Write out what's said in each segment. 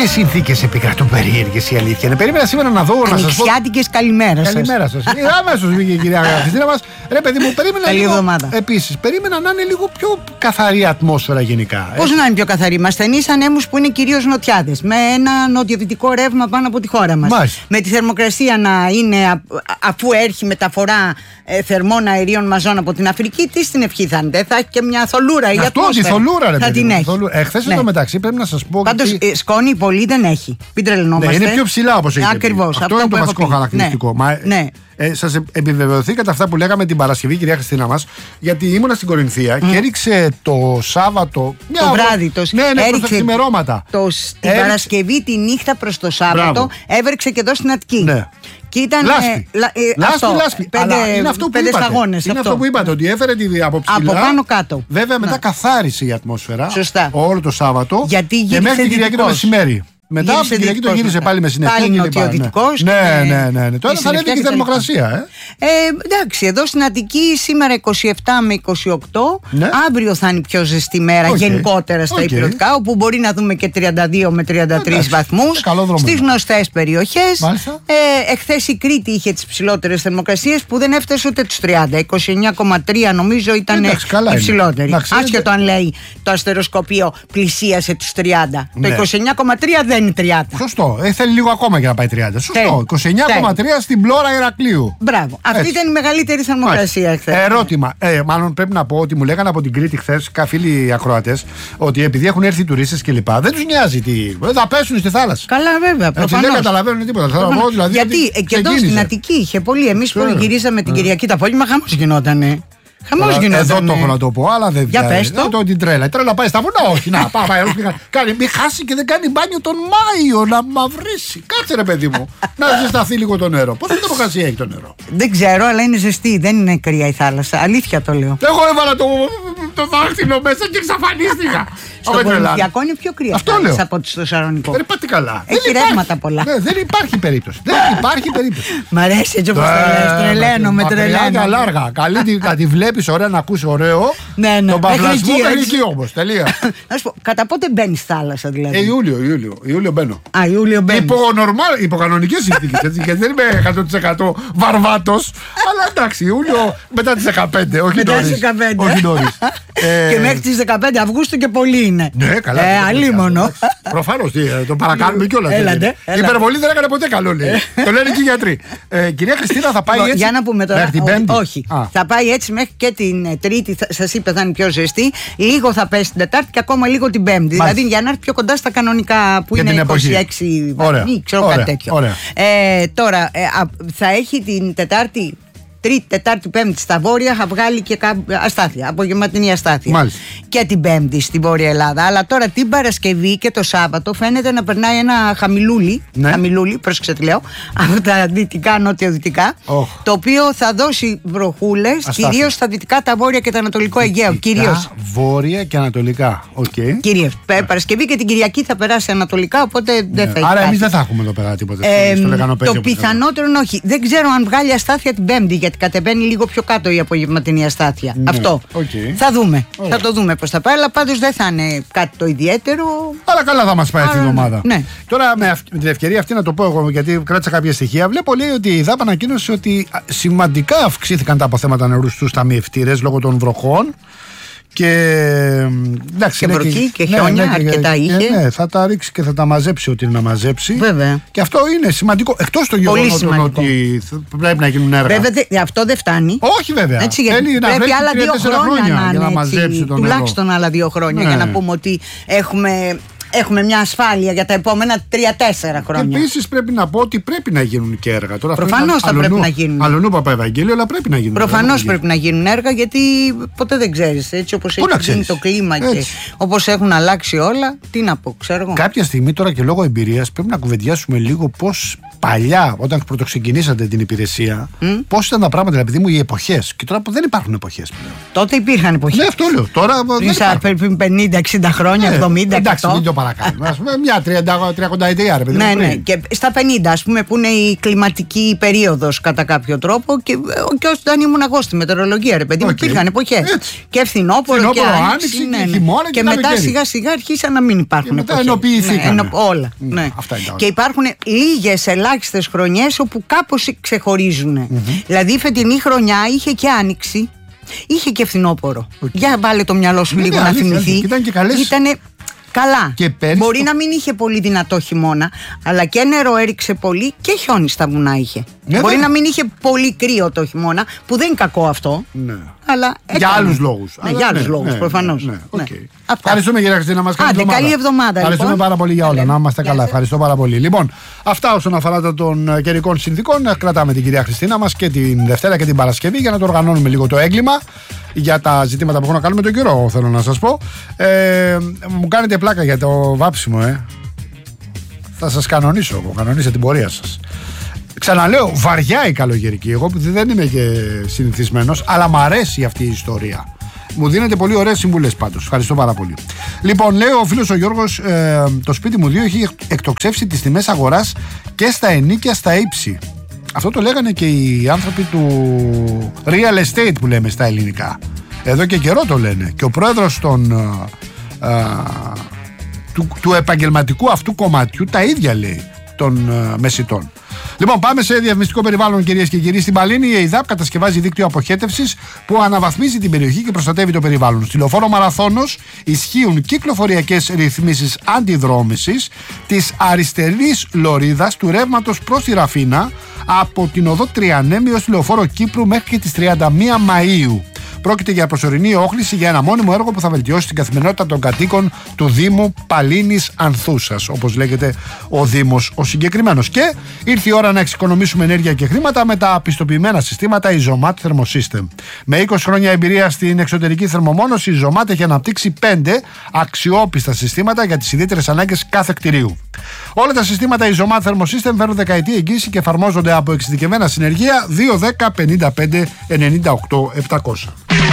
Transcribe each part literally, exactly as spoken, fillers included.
και συνθήκες επικρατούν περίεργες, η αλήθεια είναι. Περίμενα σήμερα να δω. Ανοιξιάτικες καλημέρα σας. Καλημέρα σας. Αμέσως βγήκε η κυρία Χριστίνα μας. Ρε παιδί μου, περίμενα. Καλή εβδομάδα. Επίσης, περίμενα να είναι λίγο πιο καθαρή ατμόσφαιρα γενικά. Πώς να είναι πιο καθαρή? Μας θενήσαν έμους που είναι κυρίως νοτιάδες. Με ένα νοτιοδυτικό ρεύμα πάνω από τη χώρα μας. Μάλιστα. Με τη θερμοκρασία να είναι, αφού έρχει μεταφορά ε, θερμών αερίων μαζών από την Αφρική, τι στην ευχή θα είναι? Θα έχει και μια θολούρα η αυτό, τη θολούρα, ρε θα παιδί, την έχει. Εχθές ναι. μεταξύ πρέπει να σας πω. Πάντως γιατί... ε, σκόνη πολύ δεν έχει. Μην τρελνόμαστε. Ναι, είναι πιο ψηλά όπως έχετε. Ακριβώς. Αυτό, αυτό είναι το που βασικό χαρακτηριστικό. Ναι. Μα, ναι. Ε, σας επιβεβαιωθήκατε αυτά που λέγαμε την Παρασκευή, κυρία Χριστίνα μας, γιατί ήμουνα στην Κορινθία mm. και έριξε το Σάββατο. Μια το βράδυ, το ναι, ναι, προς τα ξημερώματα. Το, την έριξε... Παρασκευή τη νύχτα προς το Σάββατο. Μπράβο. Έβρεξε και εδώ στην Αττική. Ναι. Και ήταν. Λάσπη. Ε, ε, λάσπη, αυτό, λάσπη. Πέντε, Αλλά είναι αυτό που πέντε είπατε. σταγόνες, είναι αυτό. αυτό που είπατε, ότι έφερε τη από ψηλά. Από πάνω κάτω. Βέβαια μετά ναι. καθάρισε η ατμόσφαιρα. Σωστά. Όλο το Σάββατο. Γιατί και μέχρι την Κυριακή το μεσημέρι. Μετά από την Κυριακή το γύρισε πάλι με συννεφιά. Πάλι νοτιοδυτικός. Ναι, ναι, ναι, ναι. Τώρα θα ανέβει και η θερμοκρασία. Ε. Ε, εντάξει, εδώ στην Αττική σήμερα είκοσι επτά με είκοσι οκτώ. Ναι. Αύριο θα είναι πιο ζεστή μέρα okay. γενικότερα στα okay. ηπειρωτικά, όπου μπορεί να δούμε και τριάντα δύο με τριάντα τρεις βαθμούς στις γνωστές περιοχές. Ε, εχθές η Κρήτη είχε τις ψηλότερες θερμοκρασίες που δεν έφτασε ούτε τους τριάντα. είκοσι εννιά κόμμα τρία νομίζω ήταν η ψηλότερη. Άσχετο αν λέει το αστεροσκοπείο πλησίασε τους τριάντα. Το είκοσι εννιά κόμμα τρία δεν είναι τριάντα. Σωστό. Ε, θέλει λίγο ακόμα για να πάει τριάντα. Σωστό. είκοσι εννιά κόμμα τρία στην Πλώρα Ηρακλείου. Μπράβο. Αυτή έτσι ήταν η μεγαλύτερη θερμοκρασία εχθές. Ερώτημα. Ε, μάλλον πρέπει να πω ότι μου λέγανε από την Κρήτη χθες φίλοι ακροατές ότι επειδή έχουν έρθει τουρίστες κλπ. Δεν τους νοιάζει τι. Θα πέσουν στη θάλασσα. Καλά, βέβαια. Έτσι, δεν καταλαβαίνουν τίποτα. Θα πω, δηλαδή, γιατί και εδώ στην Αττική είχε πολύ. Εμείς που γυρίσαμε την Κυριακή τα απόγευμα, χαμός γινότανε. Χαμός γινόταν. Εδώ το έχω να το πω, αλλά δεν για πες το. το την τρέλα. Η τρέλα πάει στα βουνά, όχι. Να πάει, κάνει, μην χάσει και δεν κάνει μπάνιο τον Μάιο να μαυρίσει. Κάτσε ρε παιδί μου, να ζεσταθεί λίγο το νερό. Πόσο θερμοκρασία έχει το νερό? Δεν ξέρω, αλλά είναι ζεστή, δεν είναι κρύα η θάλασσα. Αλήθεια το λέω. Εγώ έβαλα το, το δάχτυλο μέσα και εξαφανίστηκα. Στο Κορινθιακό είναι πιο κρύα θάλασσα από ότι στο Θεσσαλονικό. Δεν πάτε καλά. Έχει ρεύματα πολλά. Ναι, δεν υπάρχει περίπτωση. Δεν υπάρχει περίπτωση. Μ' αρέσει έτσι όπως το λες. Τρελαίνω με τρελαίνω. Αλάργα. Καλή να τη βλέπεις ωραία, να ακούσει ωραίο. Ναι, ναι. Τον παυλασμό μέχρι εκεί όμως. Τελεία. Να σου πω, κατά πότε μπαίνεις στη θάλασσα δηλαδή? Ε, Ιούλιο, Ιούλιο. Ιούλιο μπαίνω. Α, Ιούλιο μπαίνω. Υπό νορμάλ, υπό κανονικές συνθήκες. Γιατί δεν είμαι εκατό τοις εκατό βαρβάτος. Αλλά εντάξει, Ιούλιο μετά τις δεκαπέντε. Όχι νωρίς. Και μέχρι τις δεκαπέντε Αυγούστου και πολύ είναι. Ναι, καλά. Ε, αλίμονο. Προφανώς, το παρακάνουμε κιόλας. Η υπερβολή δεν έκανε ποτέ καλό, λέει. Το λένε και οι γιατροί. Κυρία Χριστίνα, θα πάει έτσι. Για να πούμε τώρα. Την Πέμπτη. Όχι. Θα πάει έτσι μέχρι και την Τρίτη, σας είπα, θα είναι πιο ζεστή. Λίγο θα πέσει την Τετάρτη και ακόμα λίγο την Πέμπτη. Δηλαδή για να έρθει πιο κοντά στα κανονικά που είναι είκοσι έξι βαθμοί, ξέρω κάτι τέτοιο. Τώρα θα έχει την Τετάρτη. Τρίτη, Τετάρτη, Πέμπτη στα βόρεια θα βγάλει και αστάθεια, απογευματινή αστάθεια. Μάλιστα. Και την Πέμπτη στην Βόρεια Ελλάδα. Αλλά τώρα την Παρασκευή και το Σάββατο φαίνεται να περνάει ένα χαμηλούλι. Ναι. Χαμηλούλι, πρόσεξε τι λέω. Από τα δυτικά, νότιο-δυτικά. Oh. Το οποίο θα δώσει βροχούλες, κυρίως στα δυτικά, τα βόρεια και το ανατολικό Αιγαίο. Κυρίως. Βόρεια και ανατολικά. Okay. Κυρίως. Παρασκευή και την Κυριακή θα περάσει ανατολικά, οπότε ναι. δεν θα έχει. Άρα εμείς δεν θα έχουμε εδώ πέρα τίποτα. Ε, στο το πιθανότερο όχι. Δεν ξέρω αν βγάλει αστάθεια την Πέμπτη. Γιατί κατεβαίνει λίγο πιο κάτω η απογευματινή αστάθεια. Ναι, αυτό. Okay. Θα δούμε. Ωραία. Θα το δούμε πώς θα πάει, αλλά πάντως δεν θα είναι κάτι το ιδιαίτερο. Αλλά καλά θα μας πάει αυτή η εβδομάδα. Ναι. Τώρα με, αυ- με την ευκαιρία αυτή να το πω εγώ, γιατί κράτησα κάποια στοιχεία. Βλέπω λέει ότι η ΔΑΠ ανακοίνωσε ότι σημαντικά αυξήθηκαν τα αποθέματα νερού στους ταμιευτήρες λόγω των βροχών. Και εντάξει, και βροχή και, και χιόνια, ναι, ναι, αρκετά και, είχε. Ναι, θα τα ρίξει και θα τα μαζέψει ό,τι είναι να μαζέψει. Βέβαια. Και αυτό είναι σημαντικό. Εκτός το γεγονός ότι πρέπει να γίνουν έργα. Βέβαια, δε, αυτό δεν φτάνει. Όχι, βέβαια. Έτσι, πρέπει να άλλα δύο χρόνια, χρόνια να, για να μαζέψει τον τουλάχιστον άλλα δύο χρόνια ναι. για να πούμε ότι έχουμε. Έχουμε μια ασφάλεια για τα επόμενα τρία-τέσσερα χρόνια. Επίσης πρέπει να πω ότι πρέπει να γίνουν και έργα. Προφανώς θα πρέπει να γίνουν. Αλλονού Παπαευαγγέλιο, αλλά πρέπει να γίνουν. Προφανώς πρέπει να γίνουν έργα, γιατί ποτέ δεν ξέρεις. Έτσι όπως έχει γίνει το κλίμα έτσι. Και όπως έχουν αλλάξει όλα, τι να πω, ξέρω εγώ. Κάποια στιγμή τώρα και λόγω εμπειρίας πρέπει να κουβεντιάσουμε λίγο πώς παλιά, όταν πρωτοξεκινήσατε την υπηρεσία, mm? πώς ήταν τα πράγματα, επειδή μου οι εποχές. Και τώρα δεν υπάρχουν εποχές πλέον. Τότε υπήρχαν εποχές. Ναι, αυτό λέω. Τώρα πριν πενήντα εξήντα χρόνια, εβδομήντα, εντάξει, μην το παρακάνουμε. Ας πούμε, μια τριανταετία, ρε παιδί. Ναι, ναι. Και στα πενήντα, ας πούμε, που είναι η κλιματική περίοδος κατά κάποιο τρόπο. Και, και όταν ήμουν εγώ στη μετεωρολογία, ρε παιδί, okay. υπήρχαν εποχές. Και φθινόπωρο και άνοιξη. Ναι, ναι. Και, χειμώνα, και, και μετά σιγά σιγά αρχίσαν να μην υπάρχουν εποχές. Ενοποιηθήκαν. Ναι, όλα. Ναι. Ναι. Και υπάρχουν λίγες ελάχιστες χρονιές όπου κάπως ξεχωρίζουν. Mm-hmm. Δηλαδή η φετινή χρονιά είχε και άνοιξη, είχε και φθινόπωρο. Okay. Για βάλε το μυαλό σου ναι, λίγο ναι, να θυμηθεί. Ήταν και καλές. Ήτανε καλά. Και Μπορεί το... να μην είχε πολύ δυνατό χειμώνα, αλλά και νερό έριξε πολύ και χιόνι στα βουνά είχε. Ναι, Μπορεί ναι. να μην είχε πολύ κρύο το χειμώνα, που δεν είναι κακό αυτό. Ναι. Αλλά για άλλους λόγους. Ναι, για άλλους ναι, λόγους, ναι, προφανώς. Ναι, ναι. Okay. Ναι. Ευχαριστούμε, κυρία Χριστίνα, μας κάνει εβδομάδα. Καλή εβδομάδα. Ευχαριστούμε λοιπόν. πάρα πολύ για όλα. Να είμαστε καλά. Ευχαριστώ πάρα πολύ. Λοιπόν, αυτά όσον αφορά των καιρικών συνθήκων. Κρατάμε την κυρία Χριστίνα μας και την Δευτέρα και την Παρασκευή για να το οργανώνουμε λίγο το έγκλημα για τα ζητήματα που έχουν να κάνουν με τον καιρό, θέλω να σας πω. Ε, μου κάνετε πλάκα για το βάψιμο, ε. Θα σας κανονίσω εγώ, κανονίστε την πορεία σας. Ξαναλέω, βαριά η καλοκαιρική. Εγώ που δεν είμαι και συνηθισμένος, αλλά μ' αρέσει αυτή η ιστορία. Μου δίνετε πολύ ωραίες συμβουλές πάντως. Ευχαριστώ πάρα πολύ. Λοιπόν, λέει ο φίλος ο Γιώργος, ε, το σπίτι μου δύο έχει εκτοξεύσει τις τιμές αγοράς και στα ενοίκια στα ύψη. Αυτό το λέγανε και οι άνθρωποι του real estate που λέμε στα ελληνικά. Εδώ και καιρό το λένε. Και ο πρόεδρος των, α, α, του, του επαγγελματικού αυτού κομματιού τα ίδια λέει των α, μεσητών. Λοιπόν, πάμε σε διαφημιστικό περιβάλλον, κυρίες και κύριοι. Στην Παλίνη η ΕΙΔΑΠ κατασκευάζει δίκτυο αποχέτευσης που αναβαθμίζει την περιοχή και προστατεύει το περιβάλλον. Στη λεωφόρο Μαραθώνος ισχύουν κυκλοφοριακές ρυθμίσεις αντιδρόμησης της αριστερής λωρίδας του ρεύματος προς τη Ραφίνα από την οδό Τριανέμι ως τη λεωφόρο Κύπρου μέχρι και τις τριάντα μία Μαΐου. Πρόκειται για προσωρινή όχληση για ένα μόνιμο έργο που θα βελτιώσει την καθημερινότητα των κατοίκων του Δήμου Παλίνης Ανθούσας, όπως λέγεται ο Δήμος ο συγκεκριμένος. Και ήρθε η ώρα να εξοικονομήσουμε ενέργεια και χρήματα με τα πιστοποιημένα συστήματα Isomat Thermosystem. Με είκοσι χρόνια εμπειρία στην εξωτερική θερμομόνωση, η Isomat έχει αναπτύξει πέντε αξιόπιστα συστήματα για τις ιδιαίτερες ανάγκες κάθε κτηρίου. Όλα τα συστήματα Isomat Thermosystem φέρνουν δεκαετή εγγύηση και εφαρμόζονται από εξειδικευμένα συνεργεία δύο δέκα πενήντα πέντε ενενήντα οκτώ επτακόσια.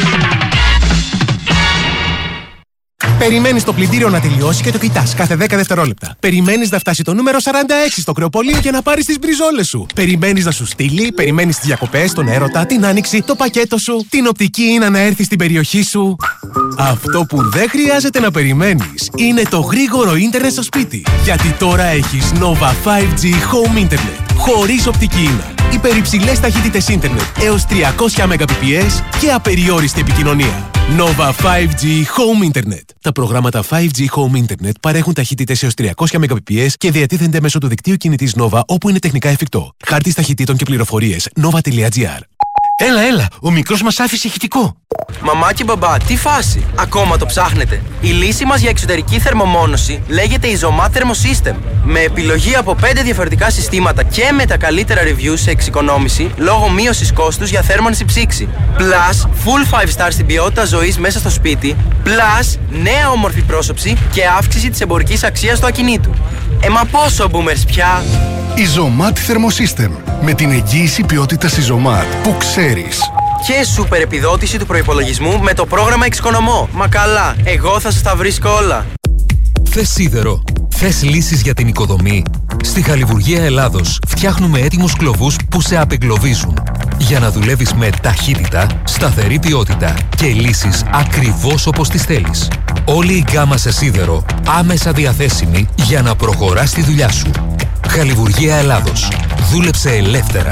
Περιμένεις το πλυντήριο να τελειώσει και το κοιτάς κάθε δέκα δευτερόλεπτα. Περιμένεις να φτάσει το νούμερο σαράντα έξι στο κρεοπολείο για να πάρεις τις μπριζόλες σου. Περιμένεις να σου στείλει, περιμένεις τις διακοπές, τον έρωτα, την άνοιξη, το πακέτο σου, την οπτική είναι να έρθει στην περιοχή σου. Αυτό που δεν χρειάζεται να περιμένεις είναι το γρήγορο ίντερνετ στο σπίτι. Γιατί τώρα έχεις Nova φάιβ τζι Home Internet. Χωρίς οπτική ίνα. Υπερυψηλές ταχύτητες ίντερνετ έως τριακόσια Mbps και απεριόριστη επικοινωνία. Nova φάιβ τζι Home Internet. Τα προγράμματα φάιβ τζι Home Internet παρέχουν ταχύτητες έως τριακόσια Mbps και διατίθενται μέσω του δικτύου κινητής Nova όπου είναι τεχνικά εφικτό. Χάρτης ταχυτήτων και πληροφορίες nova τελεία gr. Έλα, έλα, ο μικρός μας άφησε ηχητικό. Μαμά και μπαμπά, τι φάση, ακόμα το ψάχνετε? Η λύση μας για εξωτερική θερμομόνωση λέγεται Isomat Thermosystem. Με επιλογή από πέντε διαφορετικά συστήματα και με τα καλύτερα reviews σε εξοικονόμηση λόγω μείωσης κόστους για θέρμανση ψήξη. Plus, full five star στην ποιότητα ζωής μέσα στο σπίτι. Plus, νέα όμορφη πρόσωψη και αύξηση της εμπορικής αξίας του ακινήτου. Ε, μα πόσο boomers πια! Isomat Thermosystem. Με την εγγύηση ποιότητας Isomat που ξέρεις. Και σούπερ επιδότηση του προϋπολογισμού με το πρόγραμμα Εξοικονομώ. Μα καλά, εγώ θα σας τα βρίσκω όλα. Θες σίδερο? Θες λύσεις για την οικοδομή? Στη Χαλιβουργία Ελλάδος φτιάχνουμε έτοιμους κλωβούς που σε απεγκλωβίζουν. Για να δουλεύεις με ταχύτητα, σταθερή ποιότητα και λύσεις ακριβώς όπως τις θέλεις. Όλη η γκάμα σε σίδερο άμεσα διαθέσιμη για να προχωράς τη δουλειά σου. Χαλιβουργία Ελλάδος. Δούλεψε ελεύθερα.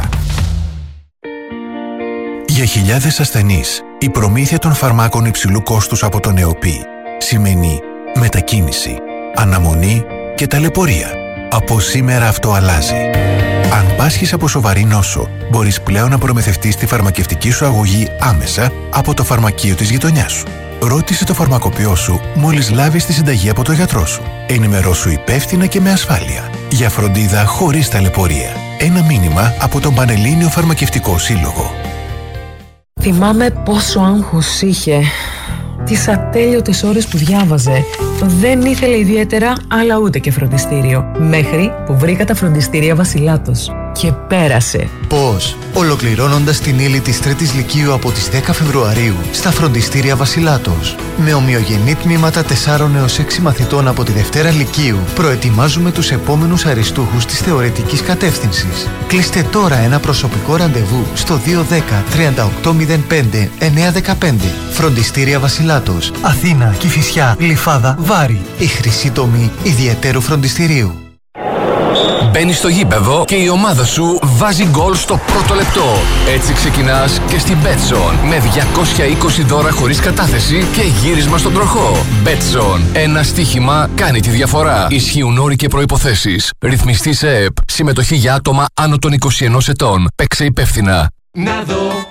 Για χιλιάδες ασθενείς, η προμήθεια των φαρμάκων υψηλού κόστους από τον ΕΟΠΗ σημαίνει μετακίνηση, αναμονή και ταλαιπωρία. Από σήμερα αυτό αλλάζει. Αν πάσχεις από σοβαρή νόσο, μπορείς πλέον να προμηθευτείς τη φαρμακευτική σου αγωγή άμεσα από το φαρμακείο της γειτονιάς σου. Ρώτησε το φαρμακοποιό σου μόλις λάβεις τη συνταγή από το γιατρό σου. Ενημερώσου υπεύθυνα και με ασφάλεια. Για φροντίδα χωρίς ταλαιπωρία. Ένα μήνυμα από τον Πανελλήνιο Φαρμακευτικό Σύλλογο. Θυμάμαι πόσο άγχος είχε. Τις ατέλειωτες ώρες που διάβαζε. Δεν ήθελε ιδιαίτερα, αλλά ούτε και φροντιστήριο. Μέχρι που βρήκα τα φροντιστήρια Βασιλάτος. και πέρασε. Πώς? Ολοκληρώνοντας την ύλη της τρίτης Λυκείου από τις δέκα Φεβρουαρίου στα φροντιστήρια Βασιλάτος. Με ομοιογενή τμήματα τεσσάρων έως έξι μαθητών από τη Δευτέρα Λυκείου προετοιμάζουμε τους επόμενους αριστούχους της θεωρητικής κατεύθυνσης. Κλείστε τώρα ένα προσωπικό ραντεβού στο δύο ένα μηδέν τρία οκτώ μηδέν πέντε εννιά ένα πέντε. Φροντιστήρια Βασιλάτος. Αθήνα, Κηφισιά, Γλυφάδα, Βάρη. Η χρυσή τομή ιδιαιτέρου φροντιστηρίου. Μπαίνεις στο γήπεδο και η ομάδα σου βάζει γκολ στο πρώτο λεπτό. Έτσι ξεκινάς και στην Betson με διακόσια είκοσι δώρα χωρίς κατάθεση και γύρισμα στον τροχό. Betson. Ένα στοίχημα κάνει τη διαφορά. Ισχύουν όροι και προϋποθέσεις. Ρυθμιστή σε ΕΕΠ. Συμμετοχή για άτομα άνω των είκοσι ενός ετών. Παίξε υπεύθυνα. Να δω